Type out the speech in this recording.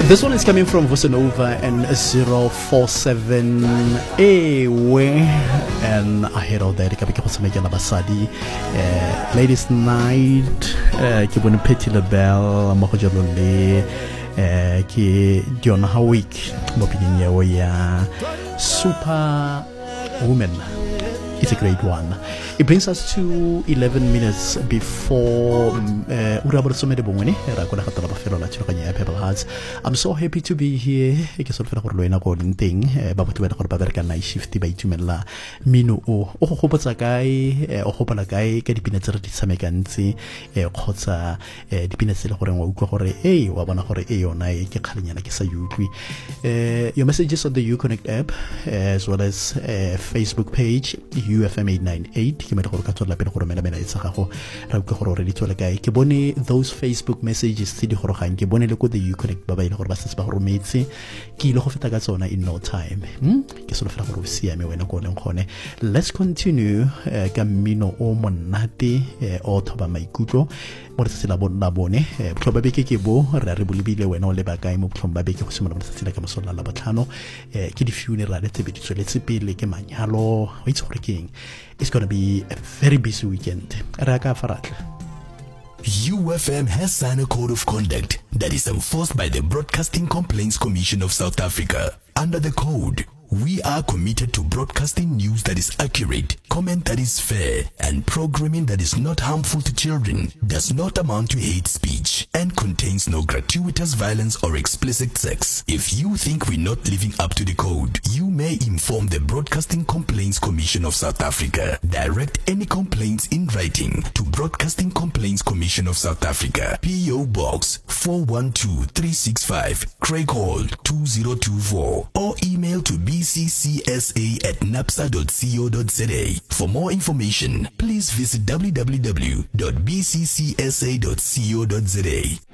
This one is coming from Vosanova and 047 Ewe, and ahead of that ke go tshamekela basadi ladies night ke bone Patti LaBelle mo go jalo le ke Dionne Warwick mo pineng ya Super Woman. It's a great one. It brings us to 11 minutes before I'm so happy to be here. Mino o hopotsa kae o hopola kae ka dipina tse re di tshamekantse khotsa dipina tse le gore wa utlwa gore wa bona gore yona ke kgalenyana ke sa utlwi. Your messages on the Uconnect app as well as Facebook page UFM 898 ke mele gore ka tswela pele gore mela etsa gago ra utlwa gore re di tswela kae ke bone those Facebook messages tse di gorogang ke bone le ko the Uconnect ba ba ile gore ba se ba go rometse ke ile go feta ka tsona in no time ke solo fela gore o siame wena go leng gone. Let's continue ka mmino o monate o thoba maikutlo mo re la bone botlhomba beke ke bo re re bolebile wena o le bakae mo botlhomba beke go simolola mo tsela ka mosola la botlhano ke di funeral tse be di tsweletse pele ke manyalo o itse gore keng. It's going to be a very busy weekend. UFM has signed a code of conduct that is enforced by the Broadcasting Complaints Commission of South Africa. Under the code, we are committed to broadcasting news that is accurate, comment that is fair, and programming that is not harmful to children, does not amount to hate speech, and contains no gratuitous violence or explicit sex. If you think we're not living up to the code, you may inform the Broadcasting Complaints Commission of South Africa. Direct any complaints in writing to Broadcasting Complaints Commission of South Africa, PO Box 412365, Craig Hall 2024, or email to bccsa@napsa.co.za. For more information, please visit www.bccsa.co.za.